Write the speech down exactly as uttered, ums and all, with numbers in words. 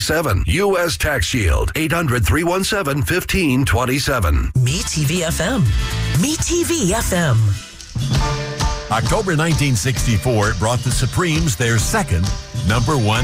seven U S Tax Shield, eight hundred, three one seven, one five two seven. Me T V F M. Me T V F M. October nineteen sixty-four brought the Supremes their second number one